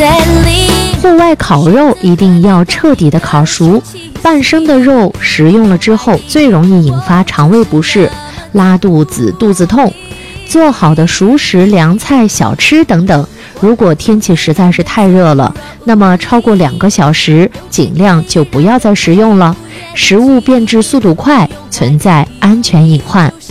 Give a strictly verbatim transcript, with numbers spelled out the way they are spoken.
户外烤肉一定要彻底的烤熟，半生的肉食用了之后最容易引发肠胃不适、拉肚子、肚子痛。做好的熟食、凉菜、小吃等等，如果天气实在是太热了，那么超过两个小时尽量就不要再食用了，食物变质速度快，存在安全隐患。